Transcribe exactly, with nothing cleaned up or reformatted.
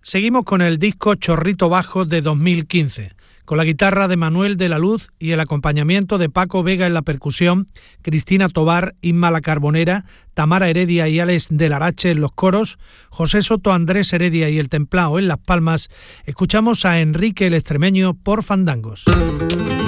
Seguimos con el disco Chorrito Bajo de dos mil quince, con la guitarra de Manuel de la Luz y el acompañamiento de Paco Vega en la percusión, Cristina Tobar, Inma La Carbonera, Tamara Heredia y Alex del Arache en los coros, José Soto, Andrés Heredia y el Templao en las palmas. Escuchamos a Enrique el Extremeño por Fandangos.